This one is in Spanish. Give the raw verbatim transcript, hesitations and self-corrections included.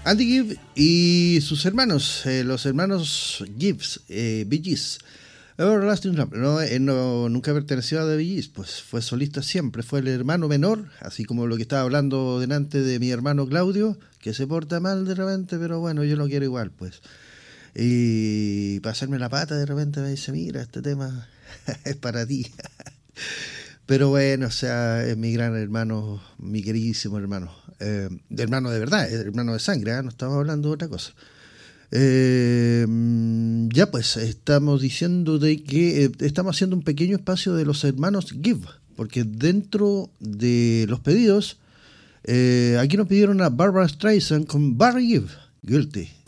Andy Gibb y sus hermanos, eh, los hermanos Gibbs, eh, Bee Gees. Everlasting Love, no, él no, nunca perteneció a The Bee Gees, pues fue solista siempre, fue el hermano menor, así como lo que estaba hablando delante de mi hermano Claudio, que se porta mal de repente, pero bueno, yo lo quiero igual, pues. Y para hacerme la pata de repente me dice, mira, este tema es para ti. Pero bueno, o sea, es mi gran hermano, mi queridísimo hermano, eh, hermano de verdad, hermano de sangre, ¿eh? No estamos hablando de otra cosa. Eh, ya pues, estamos diciendo de que eh, estamos haciendo un pequeño espacio de los hermanos Gibb, porque dentro de los pedidos, eh, aquí nos pidieron a Barbra Streisand con Barry Gibb, Guilty.